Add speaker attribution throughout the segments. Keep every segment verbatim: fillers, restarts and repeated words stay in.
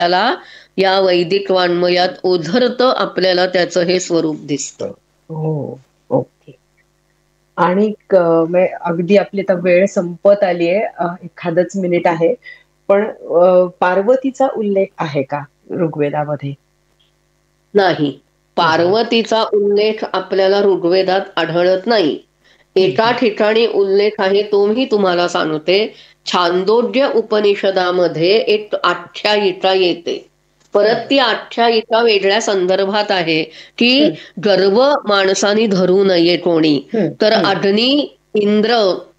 Speaker 1: त्याला या वैदिक वाङ्मयात ओझरतं, आपल्याला त्याचं हे स्वरूप दिसतं.
Speaker 2: हो, ओके. आणि अगदी आपली तर वेळ संपत आली आहे, एखादच मिनिट आहे, पण पार्वतीचा उल्लेख आहे का ऋग्वेदामध्ये?
Speaker 1: नाही, पार्वतीचा उल्लेख आपल्याला ऋग्वेदात आढळत नाही. एका ठिकाणी उल्लेख आहे, तो मी तुम्हाला सांगते. छांदोग्य उपनिषदामध्ये एक आख्यायिका येते, परत ती आख्यायिका वेगळ्या संदर्भात आहे की गर्व माणसाने धरू नये कोणी. तर अग्नी, इंद्र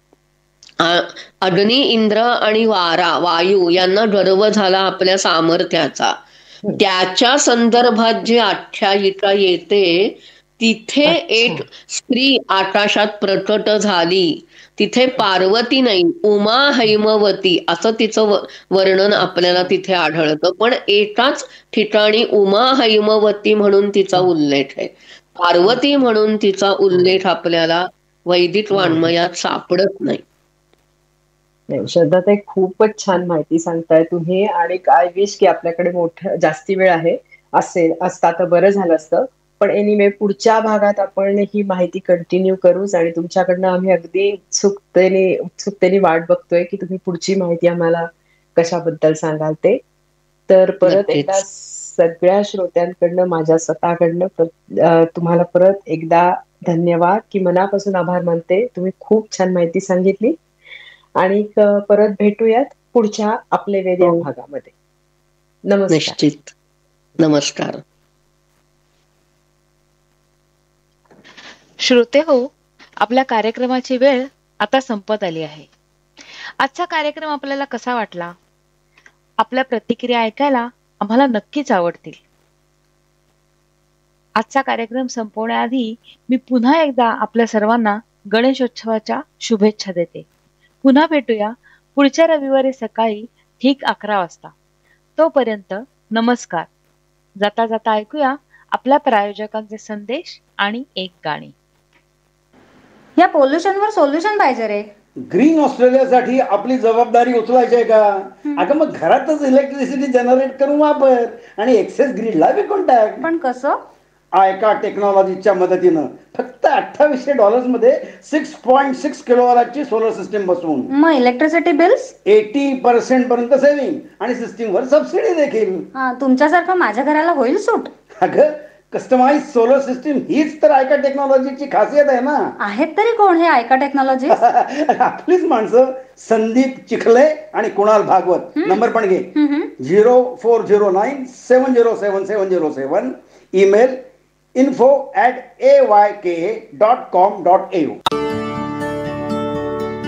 Speaker 1: अग्नी इंद्र आणि वारा वायू यांना गर्व झाला आपल्या सामर्थ्याचा. त्याच्या संदर्भात जी आख्यायिका येते तिथे एक स्त्री आकाशात प्रकट झाली. तिथे पार्वती नाही, उमा हैमवती असं तिचं वर्णन आपल्याला तिथे आढळतं. पण एकाच ठिकाणी उमा हैमवती म्हणून तिचा उल्लेख आहे, पार्वती म्हणून तिचा उल्लेख आपल्याला वैदिक वाङ्मयात सापडत नाही.
Speaker 2: श्रद्धाताई, खूपच छान माहिती सांगताय तुम्ही. आणि आय विश की आपल्याकडे मोठं जास्ती वेळ आहे असेल असता तर बरं झालं असतं. पण एनिवे, पुढच्या भागात आपण ही माहिती कंटिन्यू करूच. आणि तुमच्याकडनं आम्ही अगदी उत्सुकतेने उत्सुकतेने वाट बघतोय की तुम्ही पुढची माहिती आम्हाला कशाबद्दल सांगाल ते. तर परत एकदा सगळ्या श्रोत्यांकडनं, माझ्या स्वतःकडनं तुम्हाला परत एकदा धन्यवाद, की मनापासून आभार मानते. तुम्ही खूप छान माहिती सांगितली. आणि परत भेटूयात पुढच्या आपले वेद या भागामध्ये. नमस्कार.
Speaker 1: निश्चित. नमस्कार.
Speaker 3: श्रोते हो, आपल्या कार्यक्रमाची वेळ आता संपत आली आहे. आजचा कार्यक्रम आपल्याला कसा वाटला? आपल्या प्रतिक्रिया ऐकायला आम्हाला नक्कीच आवडतील. आजचा कार्यक्रम संपवण्याआधी मी पुन्हा एकदा आपल्या सर्वांना गणेशोत्सवाच्या शुभेच्छा देते. पुन्हा भेटूया पुढच्या रविवारी सकाळी ठीक अकरा वाजता. तोपर्यंत नमस्कार. जाता जाता ऐकूया आपल्या प्रायोजकांचे संदेश आणि एक गाणी.
Speaker 4: या पोल्युशनवर सोल्युशन पाहिजे रे.
Speaker 5: ग्रीन ऑस्ट्रेलियासाठी आपली जबाबदारी उचलायची आहे का? अगं मग घरातच इलेक्ट्रिसिटी जनरेट करून वापर आणि एक्सेस ग्रीडला विकून टाक.
Speaker 4: पण कसं?
Speaker 5: आयका टेक्नॉलॉजीच्या मदतीनं फक्त अठ्ठावीसशे डॉलर्स मध्ये six point six किलोवॅटची solar system बसवून
Speaker 4: मग इलेक्ट्रिसिटी बिल्स
Speaker 5: एटी पर्सेंट पर्यंत सेव्हिंग आणि सिस्टीमवर सबसिडी देखील.
Speaker 4: तुमच्यासारखं माझ्या घराला होईल सूट.
Speaker 5: अगं, कस्टमाइज सोलर सिस्टीम हीच तर आयका टेक्नॉलॉजीची खासियत आहे ना.
Speaker 4: आहेत तरी कोण हे आयका टेक्नॉलॉजी?
Speaker 5: आपलीच माणसं, संदीप चिखले आणि कुणाल भागवत. नंबर पण घे, zero four zero nine seven zero seven seven zero seven. Email info at a Y K dot com dot A you.